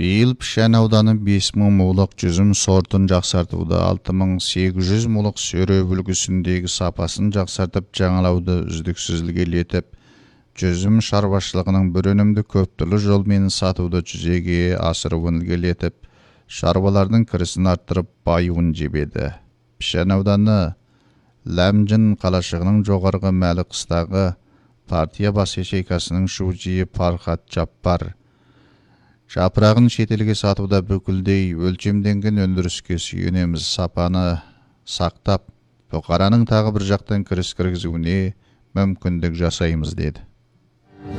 Биыл Пішен ауданы 5000 мулық жүзім сортын жақсартуды, 6800 мулық сөре үлгісіндегі сапасын жақсартып, жаңалауды үздіксіз ілгерілетіп, жүзім шаруашылығының бір өнімді көптілі жолмен сатуды жүзеге асыруын ілгерілетіп, шаруалардың кірісін арттырып, байуын жебеді. Пішен ауданы Ләмжін қалашығының жоғарғы мәлі қыстағы партия бас ячейкасының шужиы Пархат Жаппар жапырағын шетелге сатуда бүкілдей өлчемденген өндіріске сүйенеміз, сапаны сақтап, бұқараның тағы бір жақтан кіріс кіргізуіне мүмкіндік жасаймыз деді.